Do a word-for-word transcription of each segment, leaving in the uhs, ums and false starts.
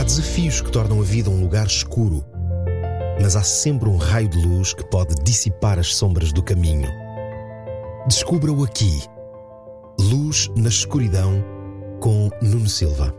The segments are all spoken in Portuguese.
desafios que tornam a vida um lugar escuro, mas há sempre um raio de luz que pode dissipar as sombras do caminho. Descubra-o aqui. Luz na Escuridão, com Nuno Silva.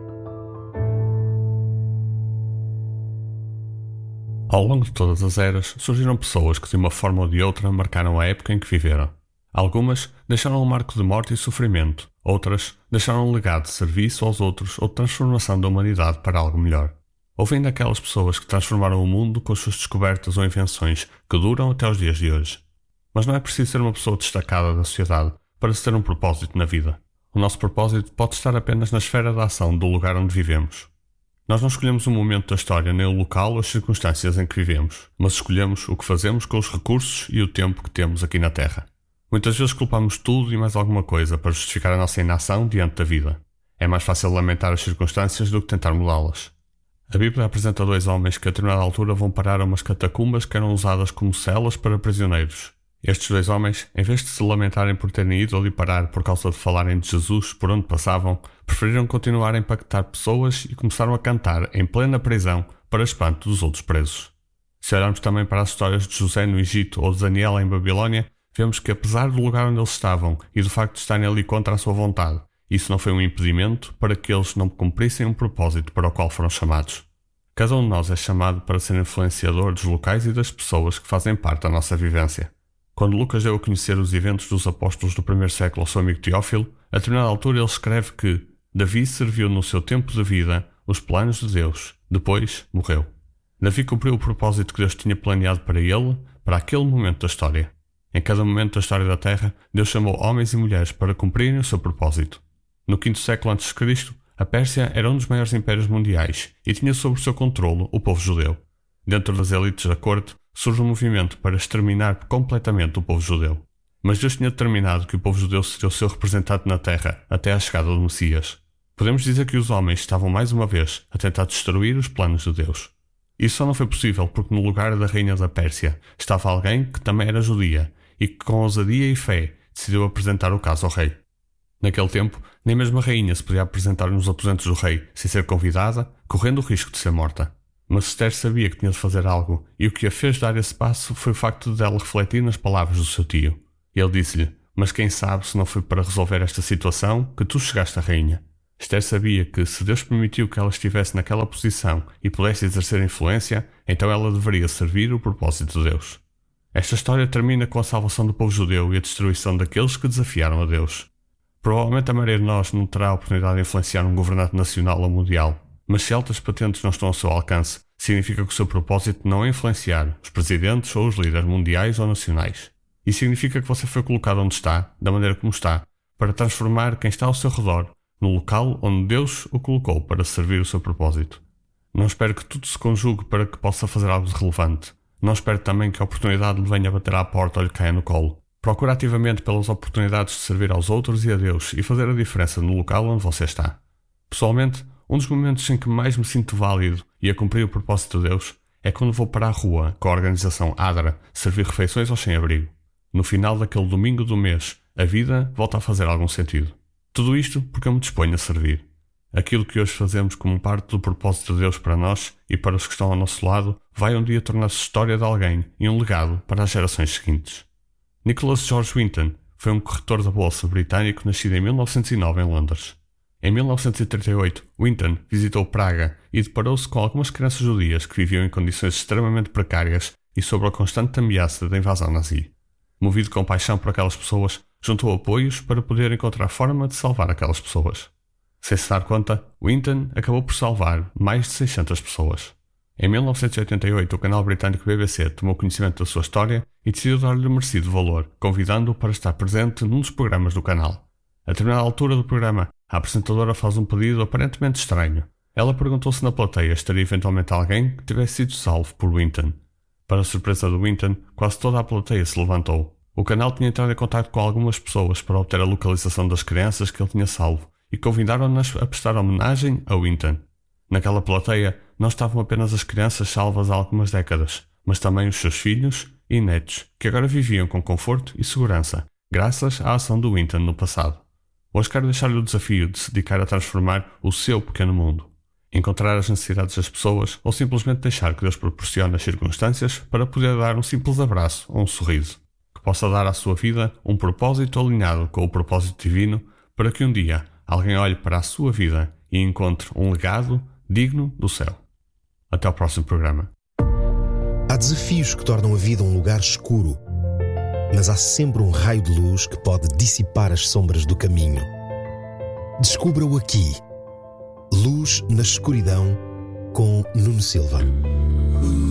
Ao longo de todas as eras, surgiram pessoas que de uma forma ou de outra marcaram a época em que viveram. Algumas deixaram um marco de morte e sofrimento, outras deixaram um legado de serviço aos outros ou de transformação da humanidade para algo melhor. Houve ainda aquelas pessoas que transformaram o mundo com as suas descobertas ou invenções que duram até os dias de hoje. Mas não é preciso ser uma pessoa destacada da sociedade para se ter um propósito na vida. O nosso propósito pode estar apenas na esfera da ação do lugar onde vivemos. Nós não escolhemos um momento da história nem o local ou as circunstâncias em que vivemos, mas escolhemos o que fazemos com os recursos e o tempo que temos aqui na Terra. Muitas vezes culpamos tudo e mais alguma coisa para justificar a nossa inação diante da vida. É mais fácil lamentar as circunstâncias do que tentar mudá-las. A Bíblia apresenta dois homens que a determinada altura vão parar a umas catacumbas que eram usadas como celas para prisioneiros. Estes dois homens, em vez de se lamentarem por terem ido ali parar por causa de falarem de Jesus por onde passavam, preferiram continuar a impactar pessoas e começaram a cantar em plena prisão para espanto dos outros presos. Se olharmos também para as histórias de José no Egito ou de Daniel em Babilónia, vemos que apesar do lugar onde eles estavam e do facto de estarem ali contra a sua vontade, isso não foi um impedimento para que eles não cumprissem um propósito para o qual foram chamados. Cada um de nós é chamado para ser influenciador dos locais e das pessoas que fazem parte da nossa vivência. Quando Lucas deu a conhecer os eventos dos apóstolos do primeiro século ao seu amigo Teófilo, a determinada altura ele escreve que Davi serviu no seu tempo de vida os planos de Deus, depois morreu. Davi cumpriu o propósito que Deus tinha planeado para ele, para aquele momento da história. Em cada momento da história da Terra, Deus chamou homens e mulheres para cumprirem o seu propósito. No quinto século antes de Cristo, a Pérsia era um dos maiores impérios mundiais e tinha sob o seu controlo o povo judeu. Dentro das elites da corte, surge um movimento para exterminar completamente o povo judeu. Mas Deus tinha determinado que o povo judeu seria o seu representante na Terra até à chegada do Messias. Podemos dizer que os homens estavam mais uma vez a tentar destruir os planos de Deus. Isso só não foi possível porque no lugar da rainha da Pérsia estava alguém que também era judia e que com ousadia e fé decidiu apresentar o caso ao rei. Naquele tempo, nem mesmo a rainha se podia apresentar nos aposentos do rei sem ser convidada, correndo o risco de ser morta. Mas Esther sabia que tinha de fazer algo, e o que a fez dar esse passo foi o facto de ela refletir nas palavras do seu tio. Ele disse-lhe, mas quem sabe se não foi para resolver esta situação que tu chegaste à rainha. Esther sabia que, se Deus permitiu que ela estivesse naquela posição e pudesse exercer influência, então ela deveria servir o propósito de Deus. Esta história termina com a salvação do povo judeu e a destruição daqueles que desafiaram a Deus. Provavelmente a maioria de nós não terá a oportunidade de influenciar um governante nacional ou mundial, mas se altas patentes não estão ao seu alcance, significa que o seu propósito não é influenciar os presidentes ou os líderes mundiais ou nacionais. Isso significa que você foi colocado onde está, da maneira como está, para transformar quem está ao seu redor no local onde Deus o colocou para servir o seu propósito. Não espero que tudo se conjugue para que possa fazer algo de relevante. Não espero também que a oportunidade lhe venha bater à porta ou lhe caia no colo. Procure ativamente pelas oportunidades de servir aos outros e a Deus e fazer a diferença no local onde você está. Pessoalmente, um dos momentos em que mais me sinto válido e a cumprir o propósito de Deus é quando vou para a rua com a organização ADRA servir refeições aos sem-abrigo. No final daquele domingo do mês, a vida volta a fazer algum sentido. Tudo isto porque eu me disponho a servir. Aquilo que hoje fazemos como parte do propósito de Deus para nós e para os que estão ao nosso lado vai um dia tornar-se história de alguém e um legado para as gerações seguintes. Nicholas George Winton foi um corretor da bolsa britânico nascido em mil novecentos e nove em Londres. Em mil novecentos e trinta e oito, Winton visitou Praga e deparou-se com algumas crianças judias que viviam em condições extremamente precárias e sob a constante ameaça da invasão nazi. Movido com paixão por aquelas pessoas, juntou apoios para poder encontrar forma de salvar aquelas pessoas. Sem se dar conta, Winton acabou por salvar mais de seiscentas pessoas. Em mil novecentos e oitenta e oito, o canal britânico B B C tomou conhecimento da sua história e decidiu dar-lhe o merecido valor, convidando-o para estar presente num dos programas do canal. A determinada altura do programa, a apresentadora faz um pedido aparentemente estranho. Ela perguntou se na plateia estaria eventualmente alguém que tivesse sido salvo por Winton. Para a surpresa de Winton, quase toda a plateia se levantou. O canal tinha entrado em contato com algumas pessoas para obter a localização das crianças que ele tinha salvo e convidaram-nas a prestar homenagem a Winton. Naquela plateia não estavam apenas as crianças salvas há algumas décadas, mas também os seus filhos e netos, que agora viviam com conforto e segurança, graças à ação do Winton no passado. Hoje quero deixar-lhe o desafio de se dedicar a transformar o seu pequeno mundo. encontrar as necessidades das pessoas ou simplesmente deixar que Deus proporcione as circunstâncias para poder dar um simples abraço ou um sorriso, que possa dar à sua vida um propósito alinhado com o propósito divino, para que um dia alguém olhe para a sua vida e encontre um legado digno do céu. Até ao próximo programa. Há desafios que tornam a vida um lugar escuro, mas há sempre um raio de luz que pode dissipar as sombras do caminho. Descubra-o aqui. Luz na Escuridão, com Nuno Silva.